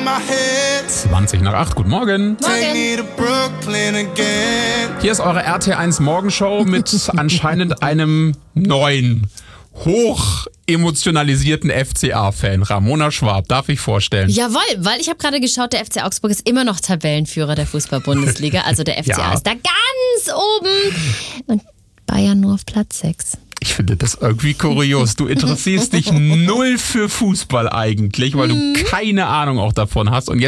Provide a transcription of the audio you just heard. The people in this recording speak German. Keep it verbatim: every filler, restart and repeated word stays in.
zwanzig nach acht, guten Morgen. Morgen. Hier ist eure R T eins Morgenshow mit anscheinend einem neuen, hoch emotionalisierten F C A-Fan. Ramona Schwab, darf ich vorstellen. Jawohl, weil ich habe gerade geschaut, der F C Augsburg ist immer noch Tabellenführer der Fußball-Bundesliga. Also der F C A Ja. ist da ganz oben und Bayern nur auf Platz sechs. Ich finde das irgendwie kurios. Du interessierst dich null für Fußball eigentlich, weil du keine Ahnung auch davon hast. Und